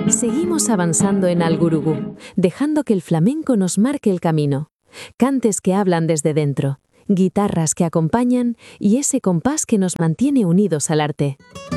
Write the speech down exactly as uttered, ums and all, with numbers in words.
Seguimos avanzando en Algurugú, dejando que el flamenco nos marque el camino. Cantes que hablan desde dentro, guitarras que acompañan y ese compás que nos mantiene unidos al arte.